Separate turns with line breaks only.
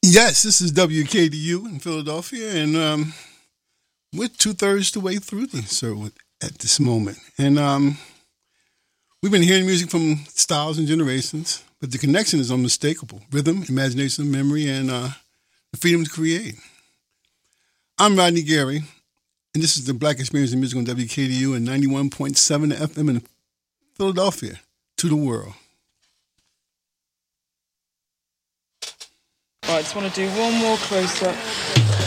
Yes, this is WKDU in Philadelphia, and we're two-thirds the way through the show at this moment. And we've been hearing music from styles and generations, but the connection is unmistakable. Rhythm, imagination, memory, and the freedom to create. I'm Rodney Gary, and this is the Black Experience in Music on WKDU and 91.7 FM in Philadelphia to the world.
Right, I just want to do one more close-up.